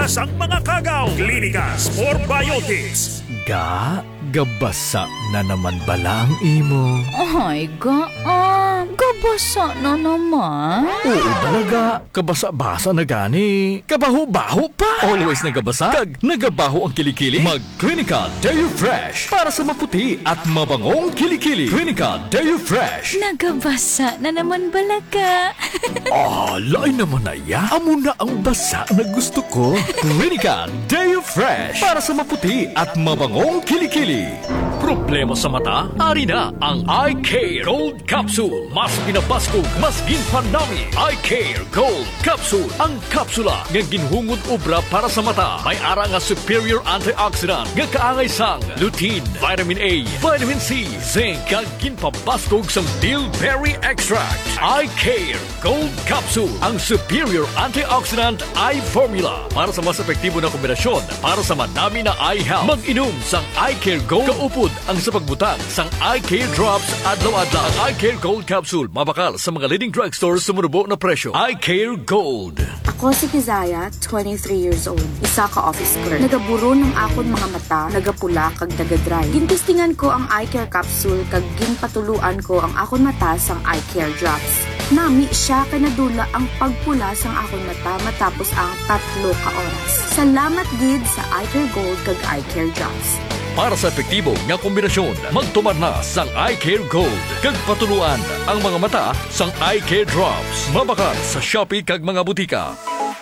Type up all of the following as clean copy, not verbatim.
Iligtas ang mga kagaw. Clinicas for Biotics. Gabasa na naman bala ang imo. Ay, gabasa na naman. Oo talaga, kabasa-basa na gani. Kabaho-baho pa. Always nagabasa, kag nagabaho ang kilikili. Mag-Clinica Deo Fresh para sa maputi at mabangong kilikili. Clinica Deo Fresh. Nagabasa na naman balaga. Lain naman na ya. Amo na ang basa na gusto ko. Clinica Deo Fresh para sa maputi at mabangong kilikili. Problema sa mata? Ari na ang Eye Care Gold Capsule. Mas pinapaskog, mas ginpanami. Eye Care Gold Capsule. Ang kapsula ng ginhungod obra para sa mata. May ara nga superior antioxidant nga kaangay sang lutein, vitamin A, vitamin C, zinc, kag ginpapaskog sang bilberry extract. Eye Care Gold Capsule. Ang superior antioxidant eye formula para sa mas epektibo na kombinasyon para sa madami na eye health. Mag-inom sang Eye Care Gold. Kaupod ang sa pagbutang sang Eye Care Drops adlaw-adlaw. Ang Eye Care Gold Capsule mabakal sa mga leading drugstores sa murubo na presyo. Eye Care Gold. Ako si Kizaya, 23 years old. Isa ka office clerk. Nagaburo ng akon mga mata, nagapula kag nagadry. Gintistingan ko ang Eye Care Capsule kag ginpatuluan ko ang akon mata sang Eye Care Drops. Nami siya kanadula ang pagpula sang akon mata matapos ang 3 ka oras. Salamat gid sa Eye Care Gold kag Eye Care Drops. Para sa epektibo nga kombinasyon, magtumar na sang Eye Care Gold. Kag patuluan ang mga mata sang Eye Care Drops. Mabakal sa Shopee kag mga butika.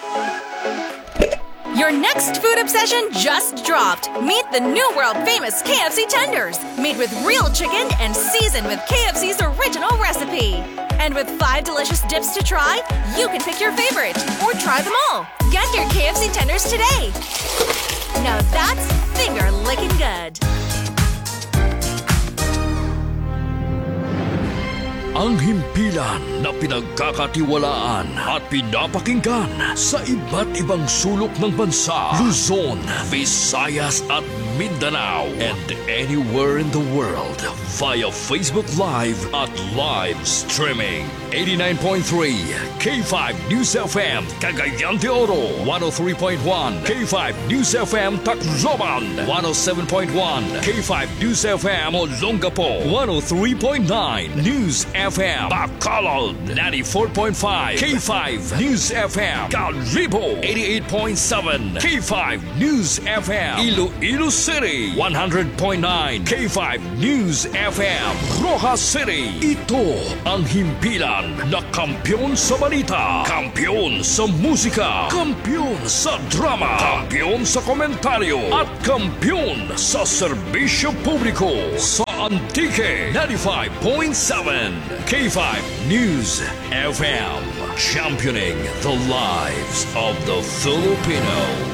Your next food obsession just dropped. Meet the new world-famous KFC tenders, made with real chicken and seasoned with KFC's original recipe. And with 5 delicious dips to try, you can pick your favorite or try them all. Get your KFC tenders today. Now that's finger-licking good. Ang himpilan na pinagkakatiwalaan at pinapakinggan sa iba't ibang sulok ng bansa, Luzon, Visayas at Mindanao, and anywhere in the world via Facebook Live at live streaming. 89.3 K5 News FM Cagayan de Oro, 103.1 K5 News FM Tacloban, 107.1 K5 News FM Olongapo, 103.9 News FM Bacolod, 94.5 K5 News FM Calibo, 88.7 K5 News FM Iloilo City, 100.9 K5 News FM Rojas City. Ito ang himpilan na kampiyon sa balita, kampiyon sa musika, kampiyon sa drama, kampiyon sa komentaryo, at kampiyon sa serbisyo publiko sa Antique 95.7 K5 News FM, championing the lives of the Filipino.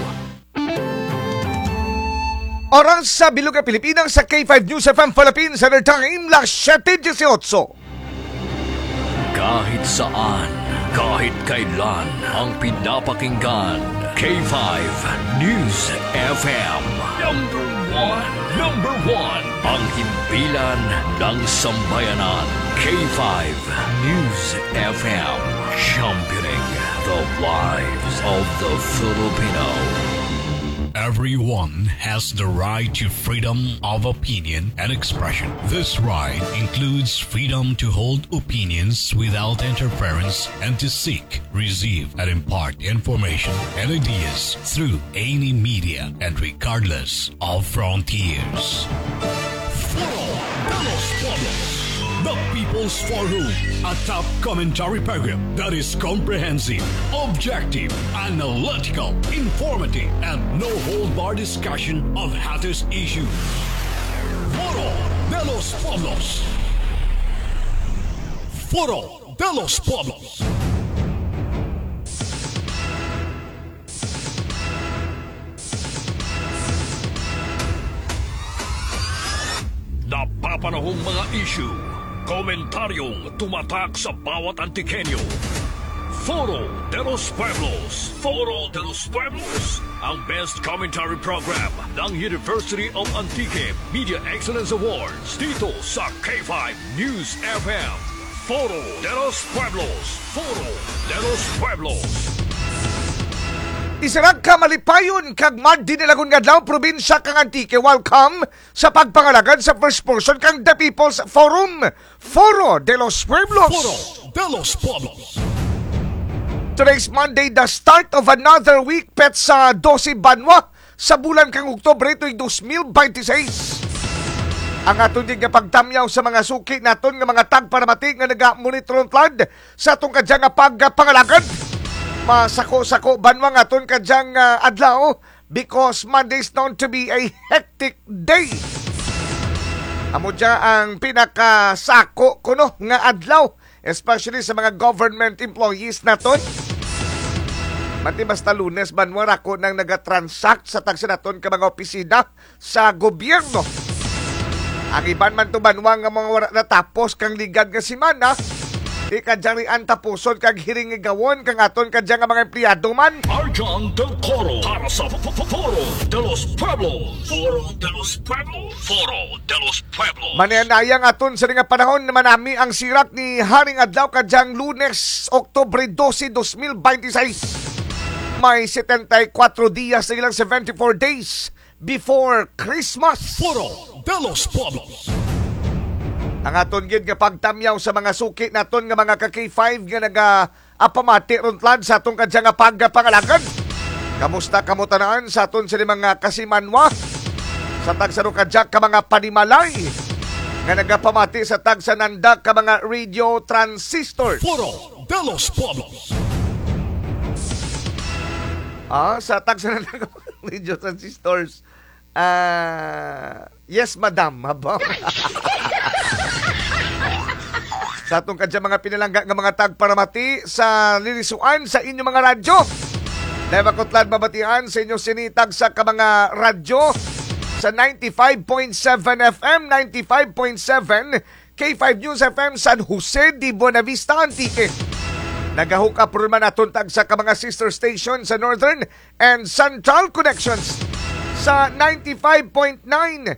Oras sa Biluga, Pilipinas sa K5 News FM Philippines Center Time, las 7:18. Kahit saan, kahit kailan, ang pinapakinggan, K5 News FM. Number one, ang himpilan ng sambayanan, K5 News FM, championing the lives of the Filipino. Everyone has the right to freedom of opinion and expression. This right includes freedom to hold opinions without interference and to seek, receive, and impart information and ideas through any media and regardless of frontiers. The People's Forum, a top commentary program that is comprehensive, objective, analytical, informative, and no-hold-bar discussion of hottest issues. Foro de los Pueblos. Foro de los Pueblos. Napapanahong mga issue, komentaryong tumatak sa bawat Antikenyo. Foro de los Pueblos. Foro de los Pueblos. Ang best commentary program ng University of Antique Media Excellence Awards dito sa K5 News FM. Foro de los Pueblos. Foro de los Pueblos. Bisirag ka malipayon kag Mardi nilagon nga daw probinsya kang Antique. Welcome sa pagpangalagad sa first portion kang The People's Forum, Foro de los Pueblos. Foro de los Pueblos. Today's Monday, the start of another week pet sa 12 banwa sa bulan kang Oktubre ito'y 2026. Ang aton din nga pagtamyaw sa mga suki naton nga mga tagparamati nga naga-monitor flood sa atong kadyang nga pagpangalagad. Masako-sako banwa nga aton kadyang adlaw because Monday is known to be a hectic day. Amo dya ang pinakasako kuno nga adlaw, especially sa mga government employees naton. Mati basta Lunes banwa rako nang nagatransact sa tagsa naton ka mga opisina sa gobyerno. Ang iban man to banwa nga mga wala natapos kang ligad nga simana, di kadyarian tapuson kag hiring gawon kang aton kadya nga mga empleyado man. Arjan del Coro para sa Foro de los Pueblos. Foro de los Pueblos. Foro de los Pueblos. Mananayang aton sa nga panahon na manami ang sirak ni Haring Adlaw kadyang Lunes, Oktubre 12, 2026. May 74 días na ilang 74 days before Christmas. Foro de los Pueblos. Ang aton gid nga pagtamyaw sa mga suki naton nga mga ka-K5 nga naga-apamati runtlan sa atong kadya nga pagpangalagad. Kamusta kamutanaan sa aton sa mga kasimanwa sa tagsano kadya ka mga panimalay nga nagapamati sa tagsananda ka mga radio transistors. Foro de los Pueblos. Sa tagsananda ka mga radio transistors. Yes, madam. Sa atong kadya mga pinalangga ng mga tagparamati sa lilisuan sa inyong mga radyo. Dahil makutlan mabatian sa inyong sinitag sa mga radyo sa 95.7 FM, 95.7 K5 News FM San Jose de Buenavista, Antique. Nagahook up rin man atong tag sa mga sister station sa Northern and Central Connections sa 95.9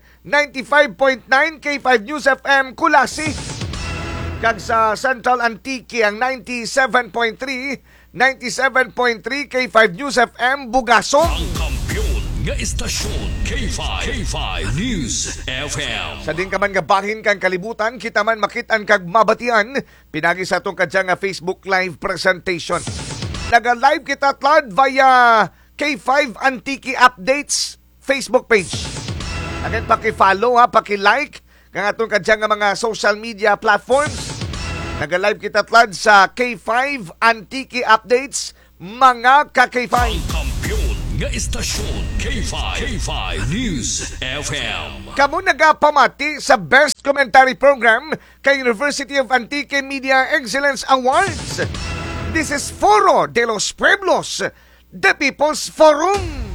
K5 News FM Kulasi, kag sa Central Antique ang 97.3 K5 News FM Bugaso. Ang kampiyon nga istasyon K5 News FM. Sa din ka man nga bahin kang kalibutan, kita man makitan kag mabatian pinagi sa atong kadya nga Facebook live presentation. Naga-live kita tlad via K5 Antique Updates Facebook page. Again, paki-follow paki-like kang atong kadya nga mga social media platforms. Naga-live kita tlad sa K5 Antique Updates, mga ka-K5. Ang kampiyon nga istasyon K5 News FM. Kamu nagapamati sa Best Commentary Program kay University of Antique Media Excellence Awards. This is Foro de los Pueblos, The People's Forum.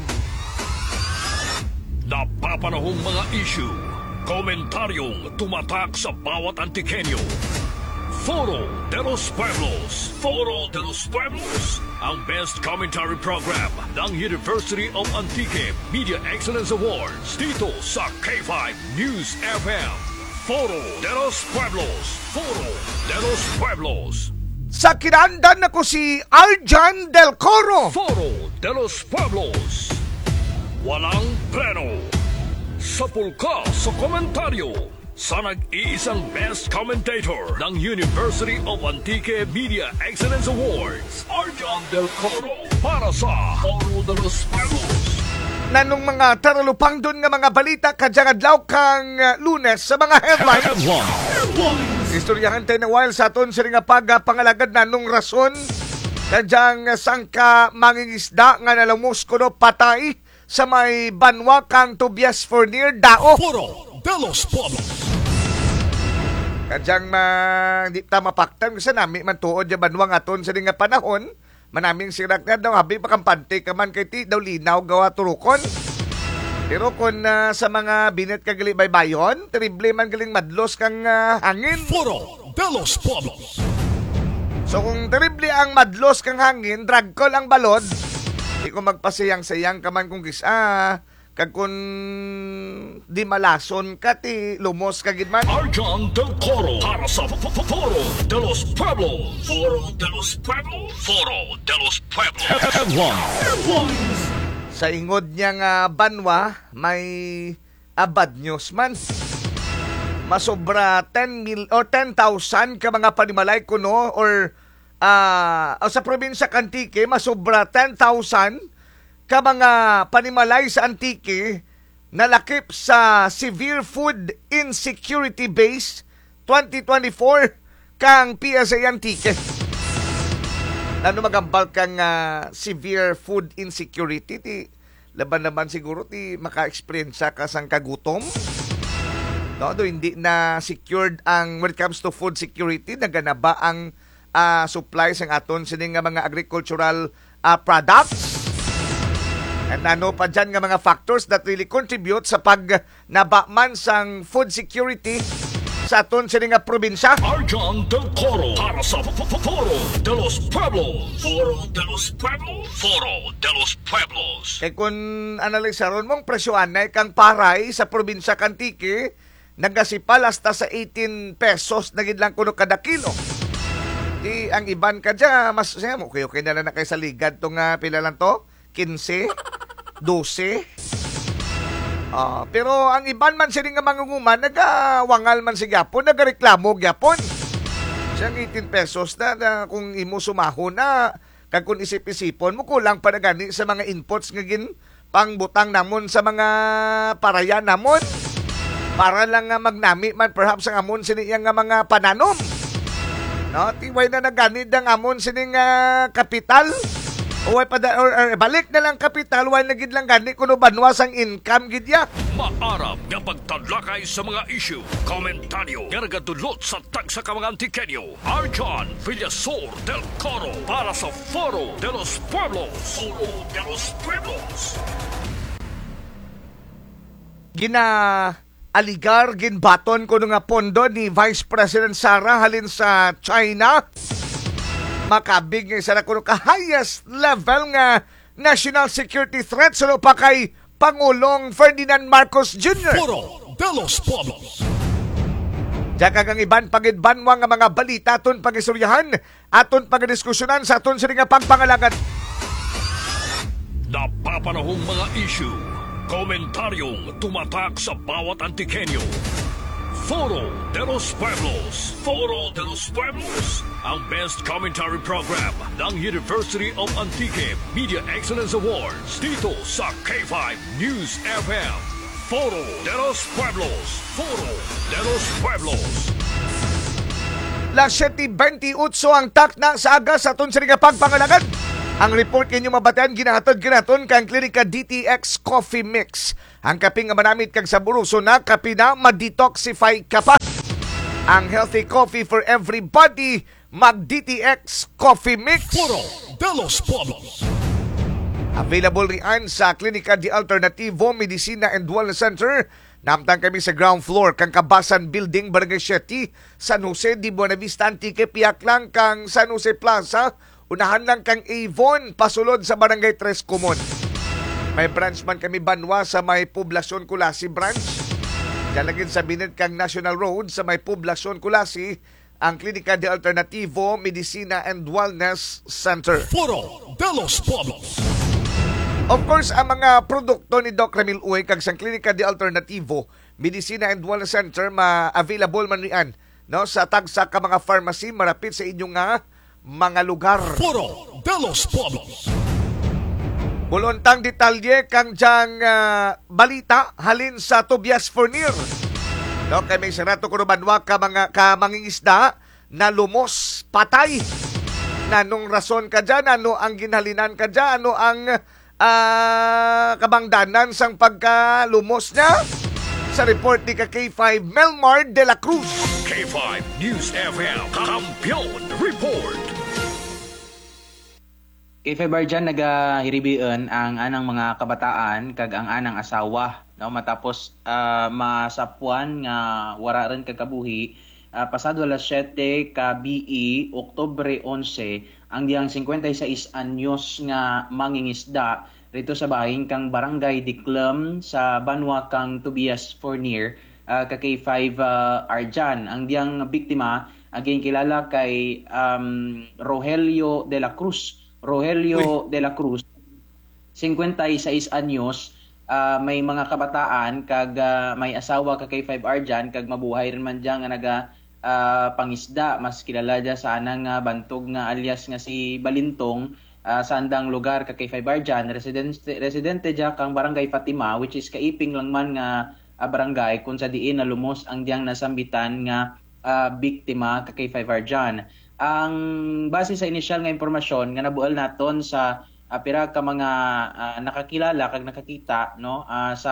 Napapanahong mga issue, komentaryong tumatak sa bawat Antikenyo. Foro de los Pueblos. Foro de los Pueblos. Ang best commentary program ng University of Antique Media Excellence Awards dito sa K5 News FM. Foro de los Pueblos. Foro de los Pueblos. Sa kinandan ako si Arjan del Coro. Foro de los Pueblos. Walang preno. Sapul ka sa komentaryo sa nag-iisang best commentator ng University of Antique Media Excellence Awards, Arjan del Coro, para sa Foro de los Pueblos. Nanong mga taralupang doon nga mga balita kadyang adlaw kang Lunes sa mga headlines. Istoryahan tayo na while sa aton sa nga pagpangalagad nanong rason kadyang sangka mangingisda nga nalamos kuno patay sa may banwa kang Tobias Fournier Dao. Foro de los Pueblos. Kadyang di ta mapaktan sa nami man tuod ya banwa nga aton sa nga panahon. Manaming sirak na daw habi pakampante ka man kay ti daw linaw gawa turukon. Pero kung sa mga binet kagali baybayon, terrible man galing madlos kang hangin. Foro de los Pueblos. So kung terrible ang madlos kang hangin, drag ko lang balod. Di ko magpasayang-sayang ka man kung Kag kun di malason ka ti lumos ka gid man. Arjan Del Coro para sa Foro de los Pueblos. Foro de los Pueblos. Foro de los Pueblos. Headlines. Sa ingod niya nga banwa, may bad news man. Masobra 10,000 or 10,000 ka mga panimalay kuno or sa probinsya Antique, masobra 10,000 ka mga panimalay sa Antique nalakip sa Severe Food Insecurity Base 2024 kang PSA Antique. Ano magambal kang severe food insecurity? Ti laban naman siguro ti maka-experience ka sang kagutom. No, do hindi na secured ang when it comes to food security, naganaba ang supplies ang aton sining nga mga agricultural products. And ano pa dyan nga mga factors that really contribute sa pag nabaman sang food security sa aton sining nga probinsya. Arjan Del Coro para sa Foro de los Pueblos. Foro de los Pueblos. Foro de los Pueblos. Kaya kung analisaron mong presyoan na kang paray sa probinsya Antique, nagasipal hasta sa 18 pesos na gid lang kuno kada kilo. Di ang iban ka dyan, mas okay na lang na kayo sa ligad itong pila lang to, 15, 12. Pero ang iban man sila nga mangunguman, nagawangal man si Gyapon, nagareklamo Gyapon. Siyang 18 pesos na kung imo sumahon na, kag kung isip-isipon mo, kulang pa na gani sa mga inputs nga gin pangbutang namon sa mga parayan namon. Para lang nga magnami man perhaps ang amon siniyang nga mga pananom. No, tiway na naganid ang amon sining kapital. O balik na lang kapital, way na gid lang gani kuno banwas ang income gid ya. Maarap nga pagtadlakay sa mga issue, komentaryo, gargadulot sa tagsa ka mga Antiqueño. Arjan Villasor Del Coro para sa Foro de los Pueblos. Foro de los Pueblos. Aligar ginbaton ko nga pondo ni Vice President Sara halin sa China. Makabig nga isa na kuno ka highest level nga national security threat sa pa kay Pangulong Ferdinand Marcos Jr. Foro de los Pueblos. Diyan kang iban pagidbanwa nga mga balita aton pagisuryahan, aton pagdiskusyonan sa aton sila nga pangpangalagad. Napapanahong mga issue, komentaryong tumatak sa bawat Antiqueño. Foro de los Pueblos. Foro de los Pueblos. Ang best commentary program ng University of Antique Media Excellence Awards dito sa K5 News FM. Foro de los Pueblos. Foro de los Pueblos. Las 7:28 ang takna sa aga sa aton sa pagpangalagad. Ang report kinyo mabatan ginahatod ginaton kang Klinika DTX Coffee Mix. Ang kape nga manamit kang saburuso na kape na ma-detoxify ka pa. Ang healthy coffee for everybody, mag-DTX Coffee Mix. Foro de los Pueblos. Available riyan sa Klinika di Alternativo Medicina and Wellness Center. Namtang kami sa ground floor kang Kabasan Building, Barangay 7, San Jose di Buenavista Antique. Piyak lang kang San Jose Plaza. Unahan lang kang Avon, pasulod sa Barangay 3 Kumon. May branch man kami banwa sa may Poblacion Kulasi branch. Diyan sa binid kang National Road sa may Poblacion Kulasi, ang Klinika de Alternativo Medicina and Wellness Center. Foro de los Pueblos. Of course, ang mga produkto ni Doc Ramil Uy kag sa Klinika de Alternativo Medicina and Wellness Center ma-available man riyan, no, sa tagsa ka mga pharmacy marapit sa inyong mga lugar. Foro de los Pueblos. Buluntang detalye kang diyang balita halin sa Tobias Fournier. No, kay may sarato ko banwa ka mga kamangingisda na lumos patay. Nanong rason ka dyan? Ano ang ginhalinan ka dyan? Ano ang kabangdanan sang pagkalumos niya? Sa report ni K5 Melmar de la Cruz. K5 News FM Kampiyon Report. K5 Arjan nagahiribian ang anang mga kabataan kag ang anang asawa, no, matapos masapuan nga wara rin kagabuhi pasado alas 7 ka Oktubre 11 ang diyang 56 anyos nga mangingisda rito sa bahin kang Barangay Diclum sa Banwa kang Tobias Fournier ka K5 Arjan. Ang diyang biktima aging kilala kay Rogelio de la Cruz. Rogelio de la Cruz, 56 anyos, may mga kabataan kag may asawa ka kay 5 Arjan kag mabuhay rin man diyan nga naga pangisda, mas kilala dia sa anang bantog nga alias nga si Balintong, sa andang lugar ka kay 5 Arjan, residente dia kang Barangay Fatima, which is kaiping lang man nga barangay kung sa diin na lumos ang diyang nasambitan nga biktima ka kay 5 Arjan. Ang base sa inisyal nga impormasyon nga nabual naton sa pira ka mga nakakilala kag nakakita no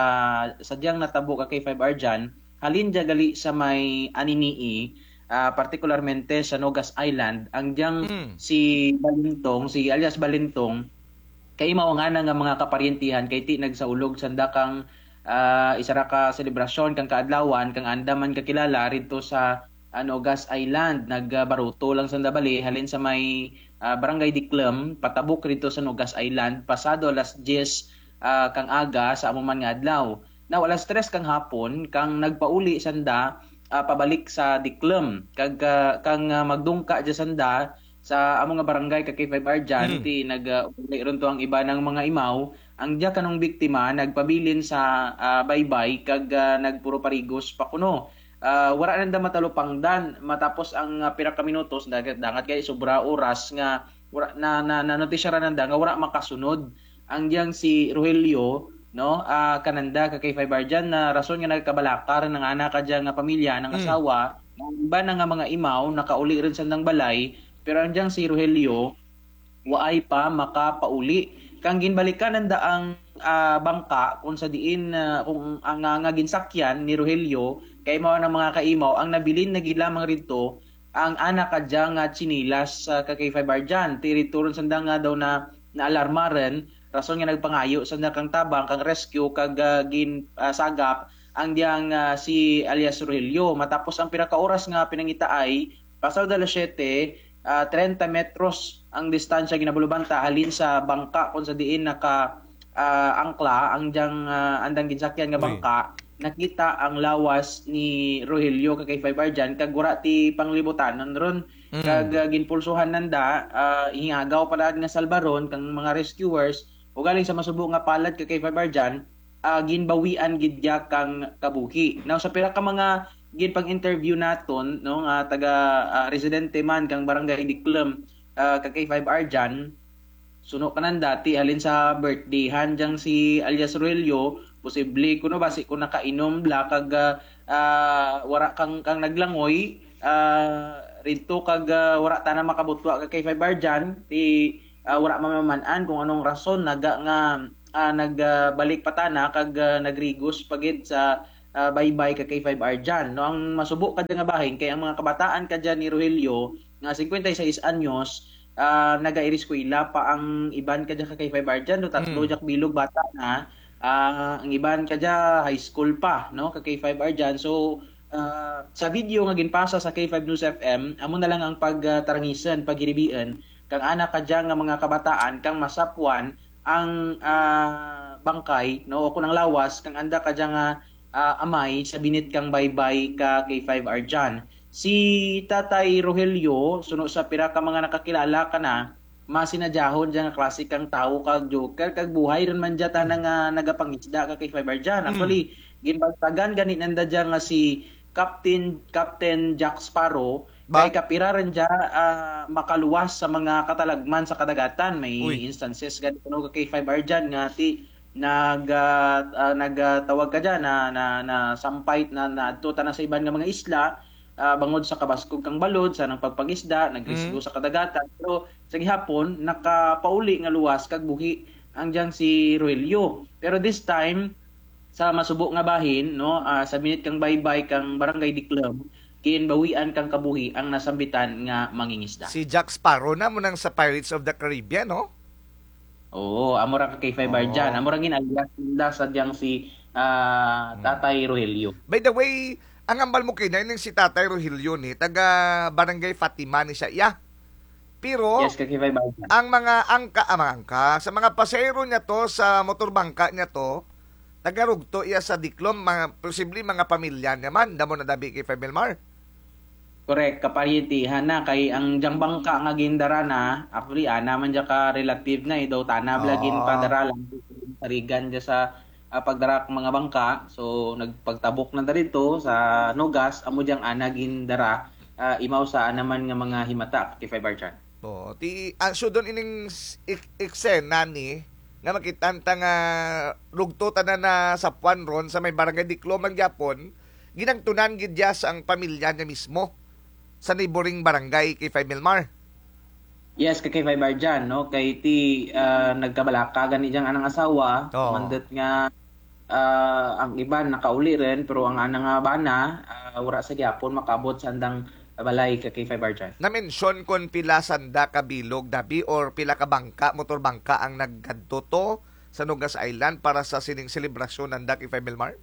sa diyang natabo ka kay 5 Arjan, halin dia gali sa may Aninii, partikularmente sa Nogas Island. Ang diyang si Balintong, si alias Balintong, kay mao nga nga mga kaparyentihan kay ti nagsaulog sanda kang isara ka selebrasyon kang kaadlawan kang andaman kakilala rito sa Nogas Island. Nagbaruto lang sanda bali halin sa may Barangay Diclum, patabok rito sa Nogas Island pasado alas 10 kang aga sa amuman nga adlaw. Now alas 3 kang hapon kang nagpauli sanda pabalik sa Diclum kag kang magdungka dya sanda sa among nga barangay kay 5 Arjan ti nag-uli ron to ang iba ng mga imaw. Ang dya kanong biktima nagpabilin sa baybay kag nagpuro parigos pakuno. Wala nanda matalupangdan matapos ang pira ka minutos dangat kay sobra oras nga wala na notisya ra nanda nga wala makasunod ang diyang si Rogelio no kananda ka kay 5 Arjan na rason nga nagkabalakar ng anak ka diyang nga pamilya ng asawa ang iba na nga mga imaw nakauli rin sa nang balay pero ang diyang si Rogelio waay pa makapauli kang ginbalikan nanda ang bangka kung sa diin kung ang nga ginsakyan ni Rogelio kay mao ng mga kaimaw ang nabilin na gid lamang rito ang anak kadya nga chinilas ka kay 5 Arjan tirituron sanda nga daw na alarmaren rason nga nagpangayo sanda kang tabang kang rescue kag sagap ang diyang si alias Rogelio matapos ang pira ka oras nga pinangitaay pasado alas 7 30 metros ang distansya ginabulubanta halin sa bangka kung sa diin naka angkla ang diyang andang ginsakyan nga bangka. Nakita ang lawas ni Rogelio kay 5 Arjan kag wala ti panglibutan ron kag ginpulsuhan nanda hingagaw pala nga salbaron kang mga rescuers o galing sa masubo nga palad kay 5 Arjan ginbawian gid dia kang kabuhi. Now sa pira ka mga ginpang-interview naton no nga taga residente man kang Barangay Diclum kay 5 Arjan suno kanan dati halin sa birthdayhan diyang si alias Rogelio posible kuno basi kung nakainom bla kag wara kang naglangoy rito kag wara ta na makabutwa kay 5 Arjan ti wara mamaman-an kung anong rason nagbalik patana kag nagrigos pagid sa baybay kay 5 Arjan no ang masubo kadya nga bahin kay ang mga kabataan kadya ni Rogelio nga 56 anyos naga-iriskwela pa ang iban kadya kay 5 Arjan no tatlo jak bilog bata na ang iban kadya high school pa no kay 5 Arjan so sa video nga ginpasa sa K5 News FM amo na lang ang pagtarangisan paghiribian kang anak kadya nga mga kabataan kang masapwan ang bangkay no o kunang lawas kang anda kadya nga amay sa binit kang baybay ka kay 5 Arjan. Si Tatay Rogelio suno sa pira ka mga nakakilala ka na masinadyahon dyan nga klase kang tao kag joker kag buhay ron man dyan nga nagapangisda ka kay 5 Arjan. Actually ginbagtagan ganit nanda dyan nga si Captain Jack Sparrow kay kapira rin dyan makaluwas sa mga katalagman sa kadagatan. May instances ganito no kay 5 Arjan nga ti nagtawag ka dyan na sampait na adto na sa iban nga mga isla bangod sa kabaskog kang balod sa nang pagpagisda nagrisgo sa kadagatan pero sa gihapon nakapauli nga luwas kag buhi ang diyang si Rogelio pero this time sa masubo nga bahin no sa minute kang baybay kang Barangay Diclum kinbawian kang kabuhi ang nasambitan nga mangingisda si Jack Sparrow na mo nang sa Pirates of the Caribbean no. Oo, amora ka kay 5 Arjan amora gin alias sa diyang si Tatay Rogelio. By the way, ang ambal mo kay na si Tatay Rogelio ni taga Barangay Fatima ni siya. Pero Yes, kakifay Barjan. ang mga angka sa mga pasahero niya to sa motorbangka niya to tagarugto iya sa diklom mga posible mga pamilya naman damo na dabi kay Milmar. Correct, kaparietihan na kay ang jang bangka nga gindara na, actually man dya ka relative na daw tanab lagin padara lang tarigan dya sa pagdara ng mga bangka. So nagpagtabok na dito sa Nogas amo jang ana gindara imaw sa naman nga mga himata kay Barjan. Ti so doon ining eksena ni nga makitanta nga rugtutan na sa Puan ron sa may barangay Dikloman Japon ginangtunan gid dia sa ang pamilya niya mismo sa neighboring barangay kay Milmar. Yes, kay Barjan, no? Kay ti nagkabalakagan ni diyang anang asawa, mandat nga ang iban nakauli rin pero ang anang bana wala sa gyapon makabot sa andang balay kay Barjan. Na-mention kon pila sanda ka bilog dabi or pila ka bangka, motorbangka ang naggadto to sa Nogas Island para sa sining selebrasyon nanda kay Milmar?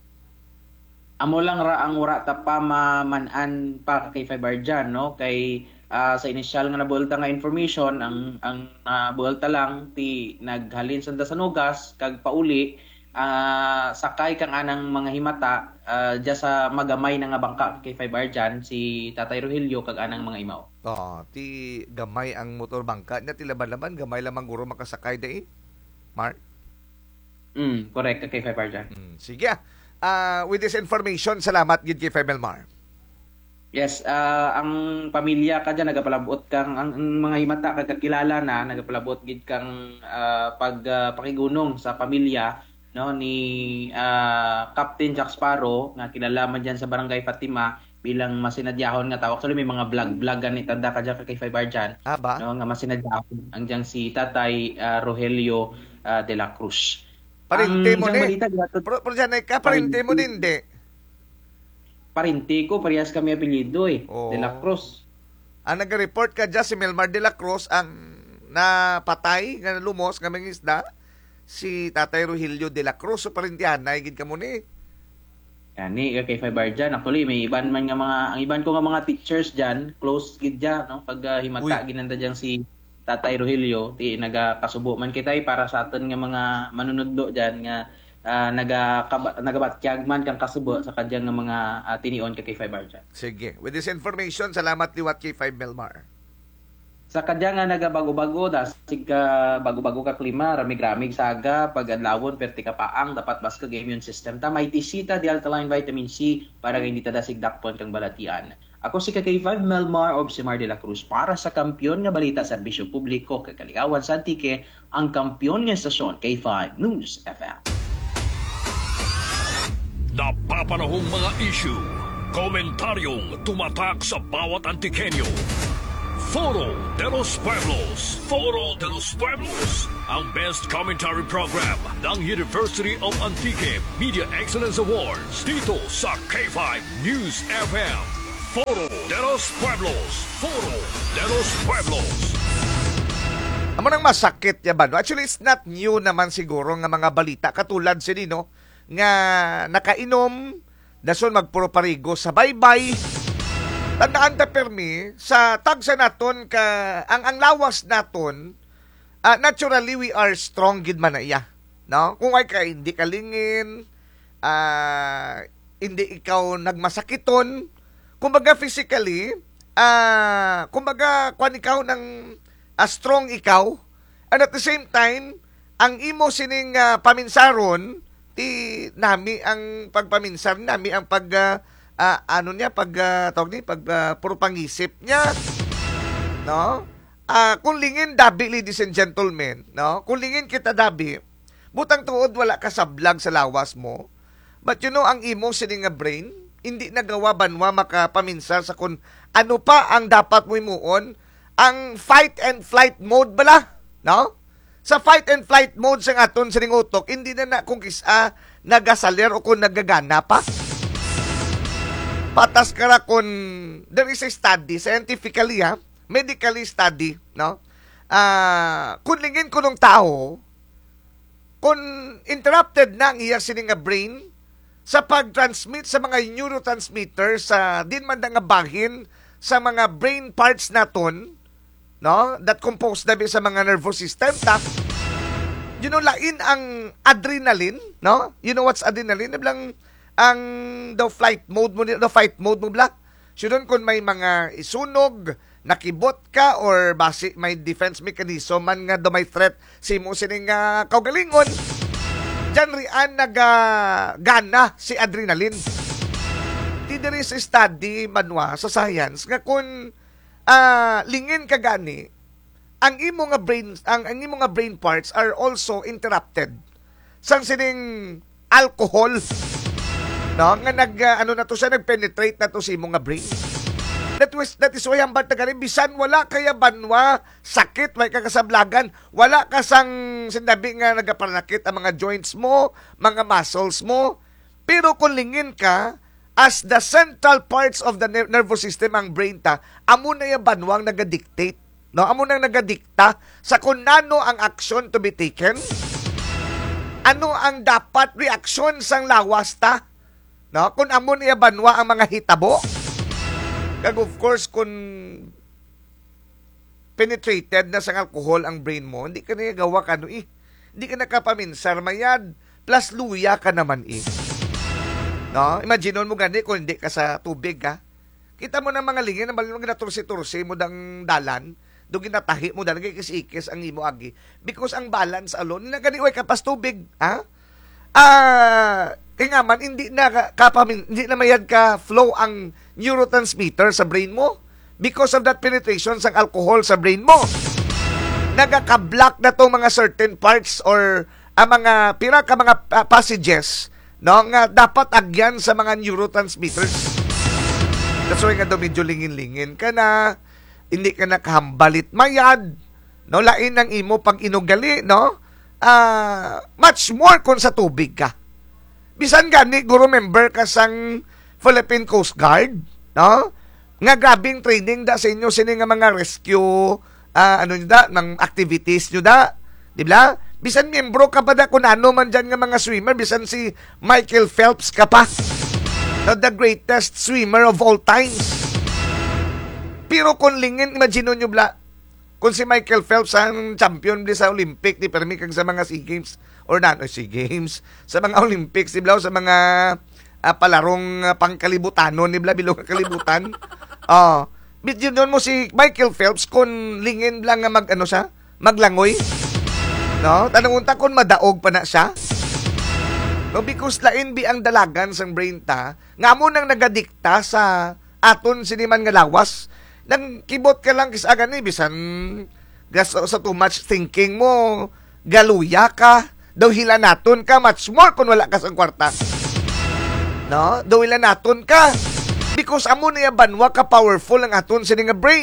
Amo lang ra ang ura ta pa mamanan pa kay Barjan, no? Kay sa initial nga nabuelta nga information ang buelta lang ti naghalin sanda sa Nogas kag pauli sakay kang anang mga himata diya sa magamay na nga bangka kay Barjan si Tatay Rogelio kag anang mga imaw. Ti gamay ang motorbangka niya ti laban-laban gamay lamang guro makasakay dai. Mark? Correct kay Barjan. Sige. With this information, salamat gid kay Milmar. Yes, ang pamilya ka dyan, nagapalabot kang, ang mga himata kagkakilala na, nagapalabot gid kang pakigunong sa pamilya no ni Captain Jack Sparrow nga kilala man dyan sa Barangay Fatima bilang masinadyahon nga tawag. So may mga vlog-vlogan ni tanda ka dyan kay Barjan. No, nga masinadyahon ang dyan si Tatay Rogelio de la Cruz. Parinte mo ni. Pero dyan ka, parinte mo din, di. Parinte ko, parehas kami apelyido De la Cruz. Ang nag-report ka dyan, si Milmar de la Cruz, ang napatay, nga lumos, nga mga isda, si Tatay Rogelio de la Cruz. So parintihan, naigid ka mo ni. Yani, kay Barjan. Actually, may iban man nga ang iban ko nga mga teachers dyan, close gid dyan, no? Pag himata, ginanda dyan si Tatay Rogelio, ti nagakasubo man kitay para sa aton nga mga manunudlo diyan nga nagabatyag man kang kasubo sa kadyang nga mga tinion kay Barjan. Sige. With this information, salamat liwat kay Milmar. Sa kadyang nga nagabago-bago dasig ka bago-bago ka klima, ramig-ramig saga, pag-adlawon perti ka paang dapat bas ka immune system ta may tisita di alkaline vitamin C para hindi ta dasig dakpon kang balatian. Ako si K5 Melmar o si Mar de la Cruz para sa kampyon nga balita serbisyo publiko kagaligawan sa Antique, ang kampyon nga estasyon K5 News FM. Napapanahong mga issue, komentaryong tumatak sa bawat Antikenyo. Foro de los Pueblos. Foro de los Pueblos. Ang best commentary program ng University of Antique Media Excellence Awards dito sa K5 News FM. Foro de los Pueblos. Foro de los Pueblos. Amo nang masakit ya ba? No? Actually, it's not new naman siguro nga mga balita katulad si Nino nga nakainom dason magpuro-parigo sa baybay. Tandaan ta permi sa tagsa naton ka ang lawas naton naturally we are strong gid man na iya. No? Kung ay ka hindi kalingin, hindi ikaw nagmasakiton, kumbaga physically, kumbaga kung ikaw ng strong ikaw, and at the same time, ang imo sining paminsaron, ti nami ang pagpaminsar, nami ang puro pangisip niya, no? Kung lingin dabi, ladies and gentlemen, no? Kung lingin kita dabi, butang tuod wala ka sa vlog sa lawas mo, but you know, ang imo sining brain, hindi nagawa banwa makapaminsar sa kung ano pa ang dapat mo imuon, ang fight and flight mode bala, no? Sa fight and flight mode sa aton sa utok, hindi na kung kisa nagasaler o kung nagagana pa. Patas kara kung there is a study, scientifically medically study, no? Kung lingin ko ng tao, kung interrupted na ang iya sining brain, sa pag-transmit sa mga neurotransmitter sa din man nga bahin sa mga brain parts naton, no, that composed na sa mga nervous system. Lain ang adrenaline, no? You know what's adrenaline? Nablang ang the fight mode mo bla. Sudon kung may mga isunog, nakibot ka or basi may defense mechanism man nga do may threat simo sining kaugalingon. Diyan rian gana si adrenaline. Diri sa study manwa sa science nga kung lingin ka gani ang imo nga brain parts are also interrupted sang sining alcohol, no, nga nagpenetrate na to sa imo nga brain. That is why ang bata gani bisan wala kaya banwa sakit may kakasablagan, wala ka sang sinabi nga nagapanakit ang mga joints mo, mga muscles mo, pero kung lingin ka as the central parts of the nervous system ang brain amo na yung banwang nagadictate, no, amo nang nagadikta sa kung ano ang action to be taken, ano ang dapat reaction sang lawas no, kung amo niya banwa ang mga hitabo. Kag of course kung penetrated na sang alcohol ang brain mo, hindi ka na gawa hindi ka nakapaminsar mayad plus luya ka naman no, imagine mo gani kung hindi ka sa tubig kita mo ng mga lingin na malinong ginatursi-tursi mo dang dalan, do ginatahi mo dahil kikis-ikis ang imo agi because ang balance alone na gani way kapas tubig kaya nga man hindi na mayad ka flow ang neurotransmitter sa brain mo because of that penetration sang alcohol sa brain mo. Nagaka-block na tong mga certain parts or ang mga passages, no, nga dapat agyan sa mga neurotransmitters. That's why nga medyo lingin-lingin ka na, hindi ka nakahambalit mayad, no, lain ng imo pag inugali, no, much more kung sa tubig ka. Bisan gani, guro member ka sang Philippine Coast Guard, no, nga grabing training sa inyo sini nga mga rescue, ng activities nyo di ba? Bisan miyembro ka pa kung ano man dyan nga mga swimmer, bisan si Michael Phelps ka pa, no, the greatest swimmer of all times. Pero kung lingin, imagine nyo kung si Michael Phelps ang champion sa Olympic, di permi kag sa mga SEA Games, or SEA Games, sa mga Olympics, di ba, sa mga palarong pangkalibutanon, di ba, bilong kalibutan. Bidyo mo si Michael Phelps kung lingin lang nga maglangoy. No? Tanungunta kung madaog pa na siya. No, because lain ang dalagan sang brain nga mo nang nagadikta sa aton siniman nga lawas. Nang kibot ka lang kisa gani bisan sa too much thinking mo, galuya ka, daw hilanaton ka, much more kung wala ka sa kwarta. No? Daw hilanaton ka. Because amo na banwa ka powerful ang aton sa nga brain.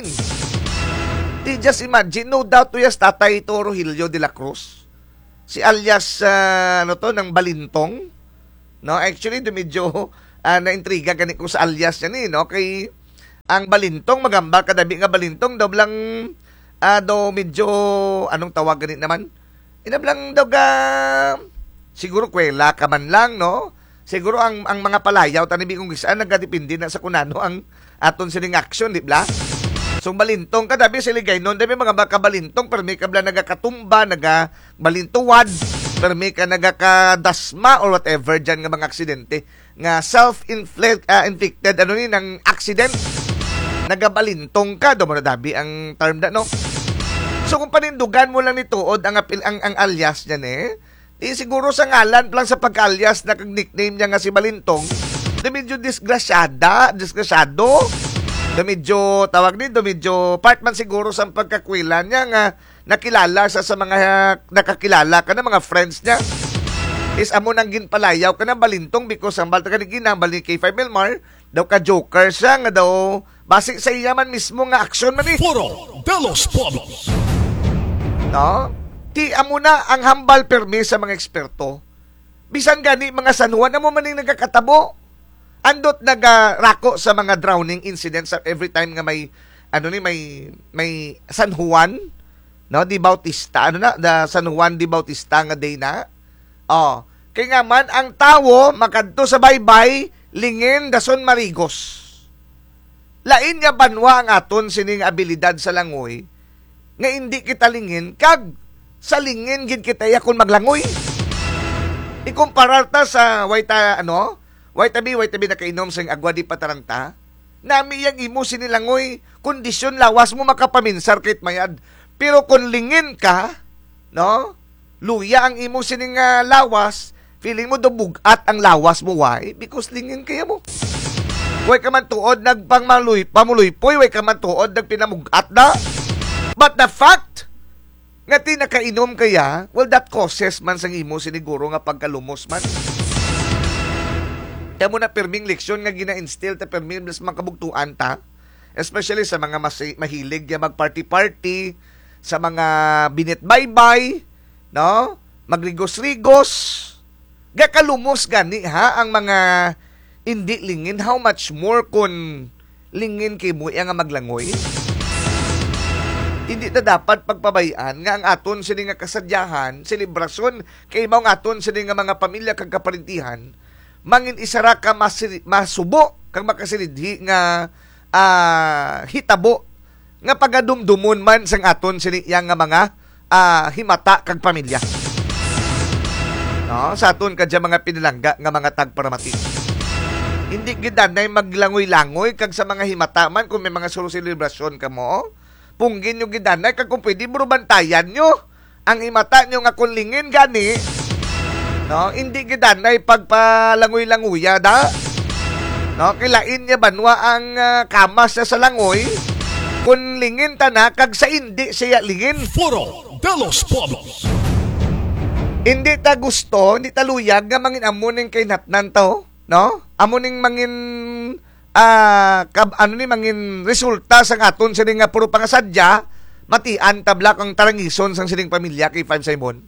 Di just imagine, no doubt to yes, Tatay Toro Hilio de la Cruz. Si alias, ng Balintong. No, actually, medyo na-intriga gani ko sa alias niya no? Kay ang Balintong, magambal kadabi nga Balintong, daw lang, medyo, anong tawag ganit naman? Inablang daw siguro kwela ka man lang, no? Siguro ang mga palayaw, tanibi kong gisaan, nagkatipindi na sa kunano ang aton sining action, di ba? So, balintong ka, dabi siligay nun, dabi mga balintong, pero may kabla nagakatumba, nagabalintuwad, pero may ka nagakadasma, or whatever, dyan nga mga aksidente, nga self-inflicted, ng accident, nagabalintong ka, doon mo na dabi ang term na, no? So, kung panindugan mo lang nituod, ang alias niyan siguro sa ngalan lang sa pagka-alias na nickname niya nga si Balintong, na medyo disgrasyado, na medyo tawag nito, medyo part man siguro sa pagkakwila niya nga nakilala sa mga nakakilala ka na mga friends niya. Is amo nang ginpalayaw ka na Balintong because ang balta ka ni ginambal ni K5 Melmar, daw ka joker siya nga daw, base sa iya man mismo nga action man Foro de los Pueblos. No? Ti amo na ang hambal permi sa mga eksperto. Bisan gani mga San Juan, amo maning nagakatabo. Andot nagarako sa mga drowning incidents every time nga may may San Juan, no, di Bautista, the San Juan di Bautista nga day na. Kay nga man ang tawo makadto sa baybay lingin dason marigos. Lain nga banwa ang aton sining abilidad sa langoy. nga hindi kita lingin kag sa lingin gid kita ya kun maglangoy. Ikumparar ta sa wayta na kainom sa agwa di pataranta. Nami yang imo sinilangoy, kondisyon lawas mo makapaminsar kit mayad. Pero kung lingin ka, no? Luya ang imo sining lawas, feeling mo dubugat ang lawas mo, why? Because lingin kaya mo. Way ka man tuod pamuluypoy, way ka man tuod nagpinamugat na. But the fact nga tinakainom kaya, well, that causes man sang imo siniguro nga pagkalumos man. Kaya mo na perming leksyon nga gina-instill ta perming mas makabugtuan ta, especially sa mga mahilig ya mag-party-party, sa mga binit-bye-bye, no? Magrigos-rigos. Gakalumos gani ha ang mga hindi lingin. How much more kun lingin kay mo nga maglangoy? Hindi na dapat pagpabayaan nga ang aton sini nga kasadyahan, selebrasyon kay mao nga aton sini nga mga pamilya kag kaparintihan, mangin isara ka masubo kag makasilidhi nga hitabo nga pagadumdumon man sang aton sini yang nga mga himata kag pamilya. No, sa aton kadya mga pinalangga nga mga tagparamati. Hindi gid na maglangoy-langoy kag sa mga himata man kung may mga selebrasyon ka mo. Punggin nyo gidanay kag kung pwede burubantayan nyo ang imata nyo nga kunlingin gani, no? Hindi gidanay pagpalangoy-languya da, no? Kilain niya banwa ang kamas sa langoy kun lingin ta na kag sa hindi siya lingin. Foro de los Pueblos. Hindi ta gusto, hindi ta luyag nga mangin amuning kay natnan to, no? Amuning mangin mangin resulta sang aton sining nga puro pangasadya, matian tablak ang tarangison sang sining pamilya kay Five Simon.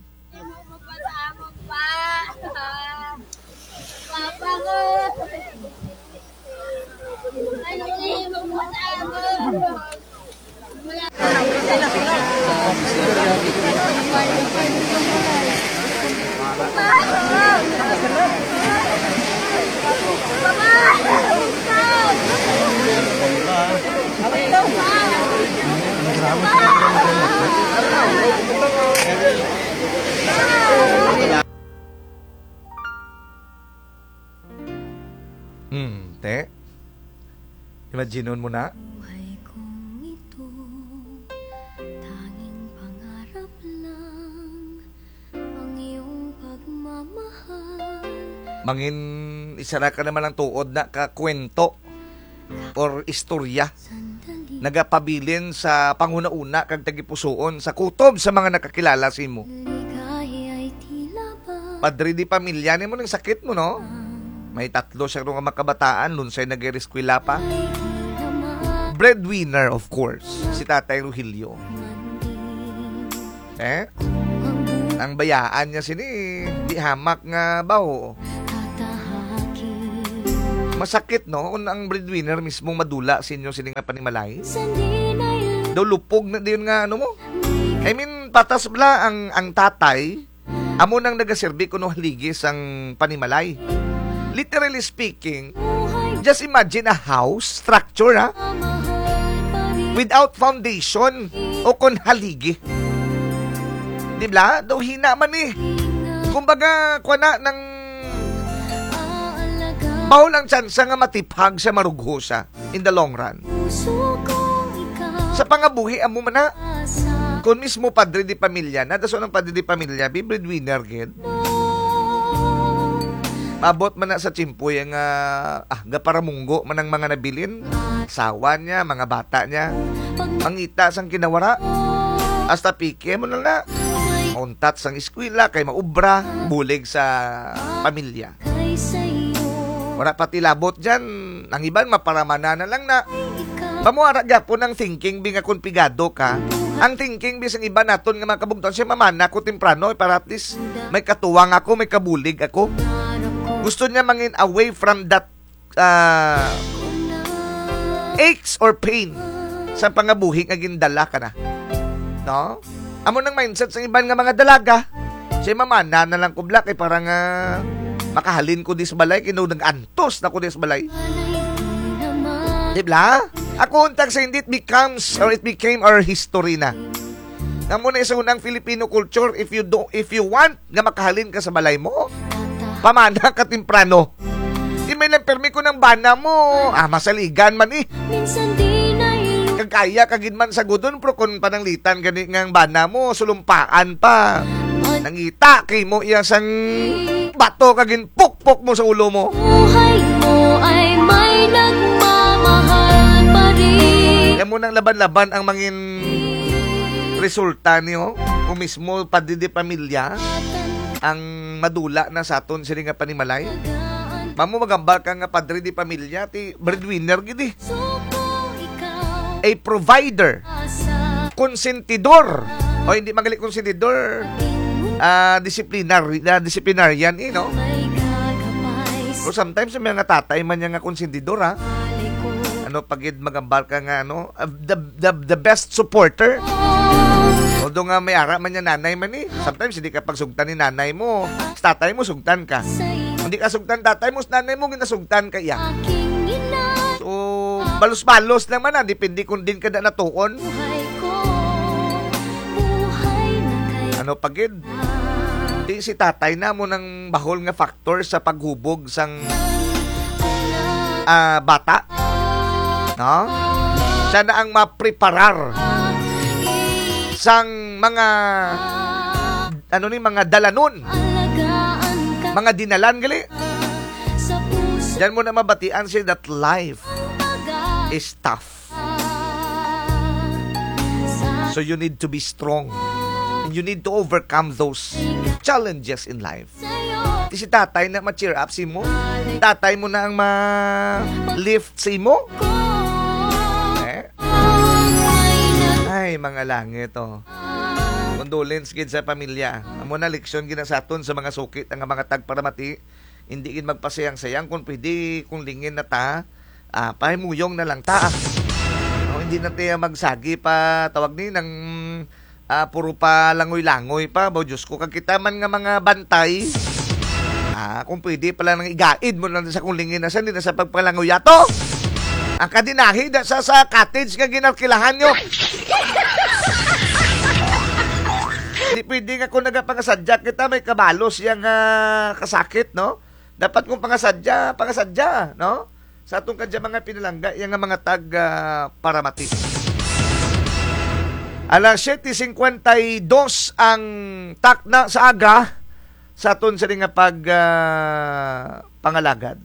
Te, imagineon mo na? Buhay kong ito, tanging pangarap lang ang iyong pagmamahal. Mangin isara ka naman ang tuod na kakwento or istorya nagapabilin sa panguna-una kag tagipusoon sa kutob sa mga nakakilala si mo. Padre di pamilya ni mo ng sakit mo, no? May 3 siya nga makabataan, lunsay nag-eskwela pa. Breadwinner, of course, si Tatay Rogelio. Ang bayaan niya sini, di hamak nga bao. Masakit, no? Kung ang breadwinner mismong madula sa inyo sining nga panimalay. Daw lupog na din nga, ano mo? I mean, patas bala ang tatay, amo nang nagaserbi kuno haligis ang panimalay. Literally speaking, just imagine a house structure, ha? Without foundation o kun haligi. Di ba? Daw hina man eh. Kumbaga, kuwana ng bawal ang tsansa nga matipag sa marughosa in the long run. Sa pangabuhi, amo man na. Kung mismo padre di pamilya, nadaso ng padre di pamilya, be breadwinner, kid. Mabot man na sa chimpoy ang gaparamunggo man ang mga nabilin, asawa niya, mga bata niya, mangita sang kinawara, hasta pike mo na mauntat sang eskwela, kay maubra, bulig sa pamilya. Wala pati labot dyan, ang iban maparamana na lang na, pamuara gapon ang thinking, binga kung pigado ka, ang thinking bisang iba naton nga makabugton, siya mamana ko temprano, para at least may katuwang ako, may kabulig ako. Gusto niya mangin away from that aches or pain sa pangabuhi nga gindala ka na. No? Amo nang mindset sa iban nga mga dalaga. Siya mamana na lang kubla kay parang makahalin ko dis balay kino nag-antos na ko dis balay. Diba? Ako untag sa hindi it became our history na. Nga muna sa unang Filipino culture, if you want nga makahalin ka sa balay mo, pamana ka temprano. Di may permi ko ng bana mo. Masaligan man Minsan di na iyo Kagkaya kagid man sa gudon, pero kung pananglitan gani ngang bana mo, sulumpaan pa. Nangita kay mo iya sang bato kagin pukpok mo sa ulo mo. Buhay mo ay may nagmamahal pa rin. Yan mo nang laban-laban ang mangin resulta niyo. Kung mismo padidi pamilya ang madula na sa aton sila nga panimalay. Mamo magambal ka nga padre di pamilya, ti breadwinner gidi. A provider, konsentidor, o hindi magaling konsentidor, disciplinarian, no? So sometimes may mga tatay man nga konsentidor, ha? Ano pagid magambal ka nga, ano? The best supporter. Although nga may ara man niya nanay man Sometimes hindi ka pagsugtan ni nanay mo, sa tatay mo sugtan ka. Hindi ka sugtan tatay mo, sa nanay mo ginasugtan ka iya. So balos-balos naman depende kung din ka na natuon. Ano pagid? Di si tatay na mo ng bahol nga factor sa paghubog sang bata. No? Siya na ang mapreparar sang mga mga dalanon, mga dinalan gali. Diyan mo na mabatian siya that life is tough. So you need to be strong. And you need to overcome those challenges in life. Di si tatay na ma-cheer up si mo. Tatay mo na ang ma-lift si mo. Ay, mga langit, condolence gid sa pamilya. Amo na leksyon gid sa aton sa mga sukit ang mga tagparamati. Hindi gid magpasayang-sayang kung pwede, kung lingin na ta, pahimuyong na lang ta. Hindi na tayo magsagi pa tawag ni ng puro pa langoy-langoy pa. Diyos ko, kag kita man nga mga bantay, kung pwede pala nang igaid mo lang sa kung lingin na sa, hindi na sa pagpalangoy ato. Ang kadinahi da sa cottage nga ginarkilahan nyo. Hindi pwede nga kung nagapangasadya kita, may kabalos yung kasakit, no? Dapat kung pangasadya, no? Sa atong kadya mga pinalangga, yung mga paramati. Alas 7:52 ang takna sa aga sa aton sa nga pangalagad.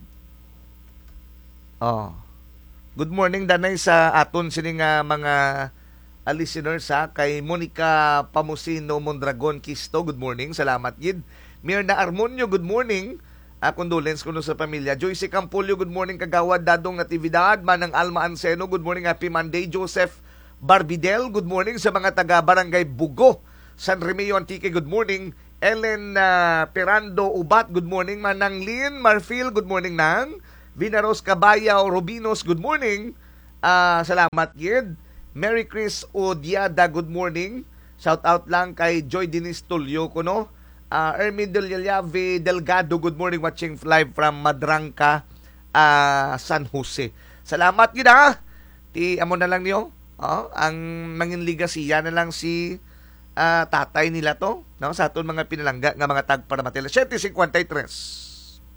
Good morning danay sa aton sini nga mga listeners kay Monica Pamusino Mondragon Kisto, good morning, salamat gid. Mirna Armonio, good morning. Condolence ko sa pamilya. Joyce Campulio, good morning. Kagawad Dadong Natividad, Manang Alma Anseno, good morning. Happy Monday. Joseph Barbidel, good morning sa mga taga Barangay Bugo, San Remeo Antique, good morning. Ellen Perando Ubat, good morning. Manang Lynn Marfil, good morning nang. Vinaros Cabayao Robinos, good morning. Salamat gid. Mary Chris Odiada, good morning. Shout out lang kay Joy Denise Tulio kuno. Ermin Delgado Delgado, good morning, watching live from Madranca, San Jose. Salamat gid Ti amo na lang niyo. Ang manginligasiya na lang si tatay nila to, no, sa aton mga pinalangga nga mga tagparamatela. 7:53.